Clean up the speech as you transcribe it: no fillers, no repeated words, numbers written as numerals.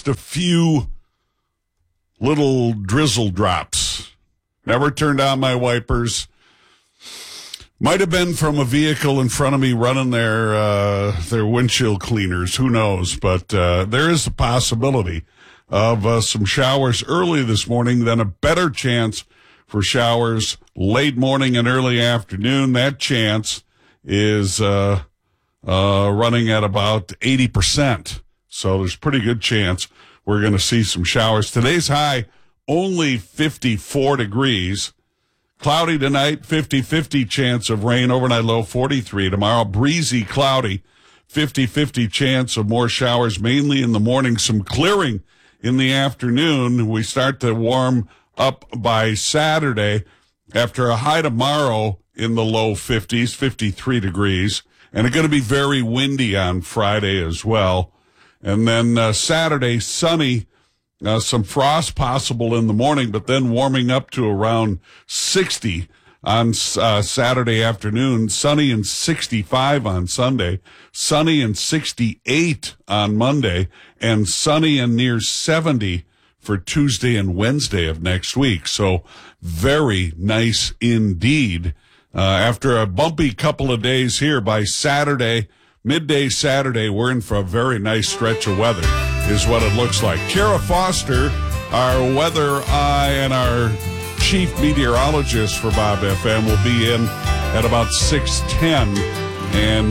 just a few little drizzle drops. Never turned on my wipers. Might have been from a vehicle in front of me running their windshield cleaners. Who knows? But there is a possibility of some showers early this morning, then a better chance for showers late morning and early afternoon. That chance is running at about 80%. So there's a pretty good chance we're going to see some showers. Today's high, only 54 degrees. Cloudy tonight, 50-50 chance of rain. Overnight low, 43. Tomorrow, breezy, cloudy, 50-50 chance of more showers, mainly in the morning. Some clearing in the afternoon. We start to warm up by Saturday after a high tomorrow in the low 50s, 53 degrees. And it's going to be very windy on Friday as well. And then Saturday, sunny. Some frost possible in the morning, but then warming up to around 60 on Saturday afternoon. Sunny and 65 on Sunday. Sunny and 68 on Monday. And sunny and near 70 for Tuesday and Wednesday of next week. So very nice indeed. After a bumpy couple of days here, by Saturday, midday Saturday, we're in for a very nice stretch of weather, is what it looks like. Kara Foster, our weather eye and our chief meteorologist for Bob FM, will be in at about 6:10. And